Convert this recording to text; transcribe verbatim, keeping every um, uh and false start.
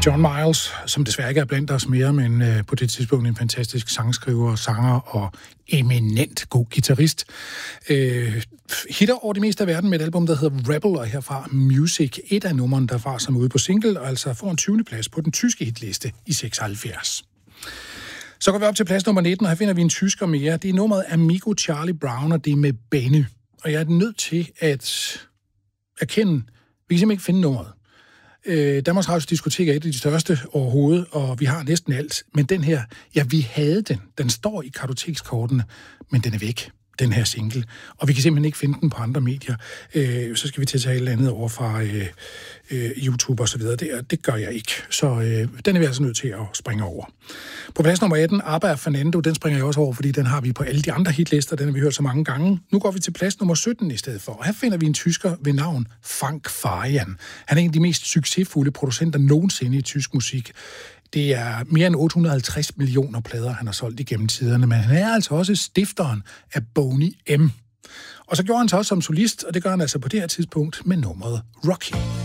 John Miles, som desværre ikke er blandt os mere, men øh, på det tidspunkt en fantastisk sangskriver, sanger og eminent god guitarist. Øh, hitter over det meste af verden med et album, der hedder Rebel, og herfra Music, et af numrene, der var som ude på single, og altså får en tyvende plads på den tyske hitliste i seksoghalvfjerds. Så går vi op til plads nummer nitten, og her finder vi en tysker mere. Det er nummeret Amigo Charlie Brown, og det er med Benny. Og jeg er nødt til at erkende, vi kan simpelthen ikke finde nummeret. Øh, Danmarks Radios Diskotek er et af de største overhovedet, og vi har næsten alt. Men den her, ja, vi havde den. Den står i kartotekskortene, men den er væk, den her single. Og vi kan simpelthen ikke finde den på andre medier. Øh, så skal vi til at tage et eller andet over fra øh, øh, YouTube og så videre. Det, det gør jeg ikke. Så øh, den er vi altså nødt til at springe over. På plads nummer atten, Abba og Fernando, den springer jeg også over, fordi den har vi på alle de andre hitlister. Den har vi hørt så mange gange. Nu går vi til plads nummer sytten i stedet for. Og her finder vi en tysker ved navn Frank Farian. Han er en af de mest succesfulde producenter nogensinde i tysk musik. Det er mere end otte hundrede og halvtreds millioner plader, han har solgt igennem tiderne, men han er altså også stifteren af Boney M. Og så gjorde han så også som solist, og det gør han altså på det her tidspunkt med nummeret Rocky.